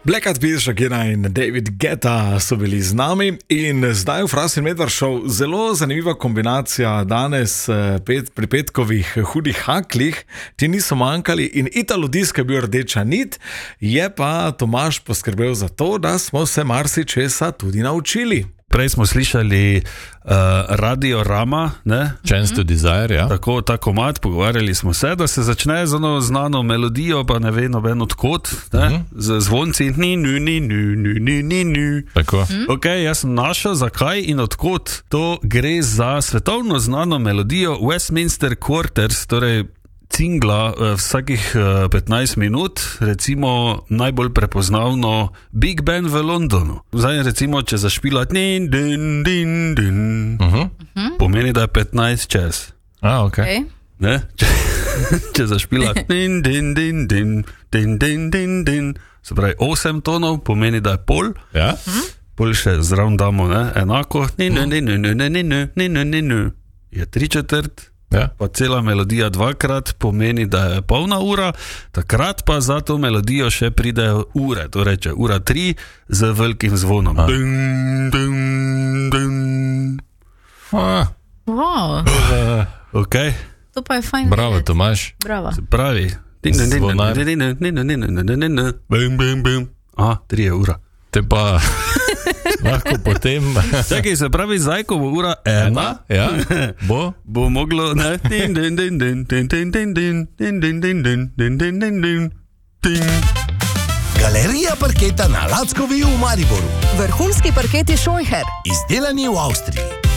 Black Eyed Peas, Shakira in David Guetta so bili z nami in zdaj v Fras in Medvard Show zelo zanimiva kombinacija danes pri petkovih hudih haklih, ti niso manjkali in Italo Disco je bil rdeča nit, je pa Tomaž poskrbel za to, da smo se marsičesa tudi naučili. Prej smo slišali Radio Rama, ne? Chance to Desire, ja. Tako, ta komad, pogovarjali smo se, da se začne z eno znano melodijo, pa ne ve noben odkot, ne? Z zvonci ni. Tako. Ok, jaz sem našel, zakaj in odkot. To gre za svetovno znano melodijo Westminster Quarters, torej cingla vsakih 15 minut, recimo najbolj prepoznavno Big Ben v Londonu. Zdaj recimo, če zašpila din, din, din, din, pomeni, da je 15 čez. Okay. Ne? Če zašpila din, din, din, din, din, din, din, din, se pravi 8 tonov, pomeni, da je pol. Ja? Pol še zraven damo, ne? Enako je 3/4. Ja. Pa cela melodija dvakrat pomeni, da je polna ura, takrat pa za to melodijo še pridejo ure, to reče ura 3 z velikim zvonom. Ding, ding, ding. Wow. Okay. To pa je fajn. Bravo, Tomaž. Bravo. Se pravi. Zvonar. Bim, bim, bim. 3 ura. Te pa lahko potem... Čakaj, se pravi, zdaj, ko bo ura 1, ja, bo moglo... Galerija parketa na Lackovi v Mariboru. Vrhunski parketi Scheucher. Izdelani v Avstriji.